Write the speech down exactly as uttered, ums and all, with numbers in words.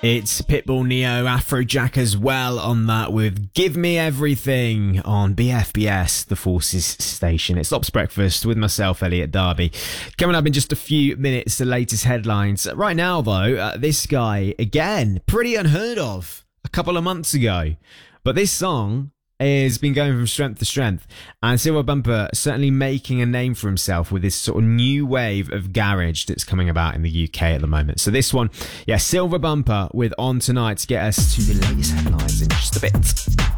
It's Pitbull, Neo, Afrojack as well on that with Give Me Everything on B F B S, the Forces station. It's Lops Breakfast with myself, Elliot Darby. Coming up in just a few minutes, the latest headlines. Right now, though, uh, this guy, again, pretty unheard of a couple of months ago. But this song has been going from strength to strength, and Silver Bumper certainly making a name for himself with this sort of new wave of garage that's coming about in the U K at the moment. So this one, yeah, Silver Bumper with On Tonight to get us to the latest headlines in just a bit.